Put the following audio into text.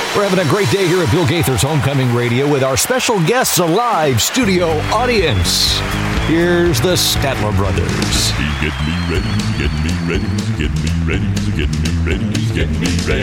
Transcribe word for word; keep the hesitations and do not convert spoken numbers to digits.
We're having a great day here at Bill Gaither's Homecoming Radio with our special guests, a live studio audience. Here's the Statler Brothers. Get me ready, get me ready, get me ready, get me ready, get me ready.